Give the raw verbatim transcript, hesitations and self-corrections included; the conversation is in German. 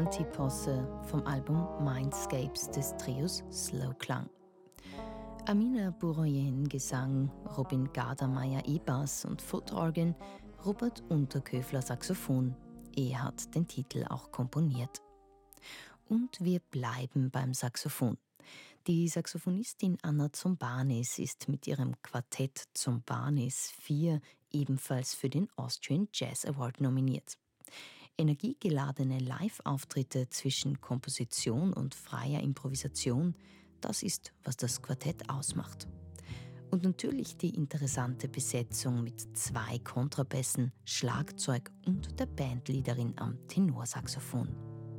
Antiposse vom Album Mindscapes des Trios Slowklang. Amina Bouroyen Gesang, Robin Gardermeier E-Bass und Footorgan, Robert Unterköfler Saxophon. Er hat den Titel auch komponiert. Und wir bleiben beim Saxophon. Die Saxophonistin Anna Zombanis ist mit ihrem Quartett Zombanis vier ebenfalls für den Austrian Jazz Award nominiert. Energiegeladene Live-Auftritte zwischen Komposition und freier Improvisation, das ist, was das Quartett ausmacht. Und natürlich die interessante Besetzung mit zwei Kontrabässen, Schlagzeug und der Bandleaderin am Tenorsaxophon.